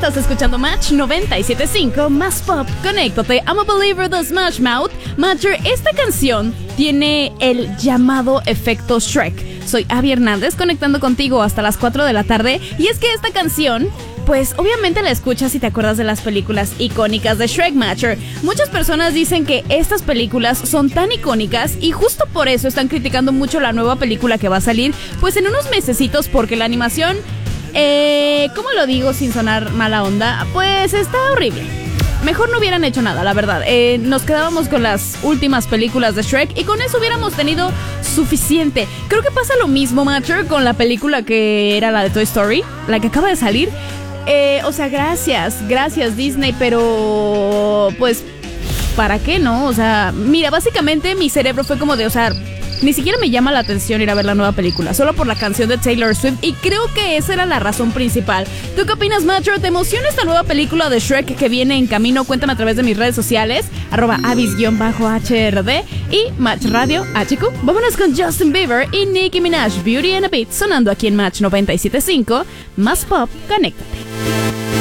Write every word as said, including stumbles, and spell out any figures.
Estás escuchando Match noventa y siete punto cinco, más pop, conéctate. I'm a believer de Smash Mouth. Matcher, esta canción tiene el llamado efecto Shrek. Soy Abby Hernández, conectando contigo hasta las cuatro de la tarde. Y es que esta canción, pues obviamente la escuchas y te acuerdas de las películas icónicas de Shrek, Matcher. Muchas personas dicen que estas películas son tan icónicas y justo por eso están criticando mucho la nueva película que va a salir, pues en unos mesecitos, porque la animación, eh, ¿cómo lo digo sin sonar mala onda? Pues está horrible. Mejor no hubieran hecho nada, la verdad. Eh, nos quedábamos con las últimas películas de Shrek y con eso hubiéramos tenido suficiente. Creo que pasa lo mismo, Matcher, con la película que era la de Toy Story, la que acaba de salir. Eh, o sea, gracias, gracias Disney, pero pues, ¿para qué no? O sea, mira, básicamente mi cerebro fue como de, o sea, ni siquiera me llama la atención ir a ver la nueva película, solo por la canción de Taylor Swift, y creo que esa era la razón principal. ¿Tú qué opinas, Matcher? ¿Te emociona esta nueva película de Shrek que viene en camino? Cuéntame a través de mis redes sociales, arroba avis-H R D y Match Radio H Q. Vámonos con Justin Bieber y Nicki Minaj, Beauty and a Beat, sonando aquí en Match noventa y siete punto cinco, más pop, conéctate.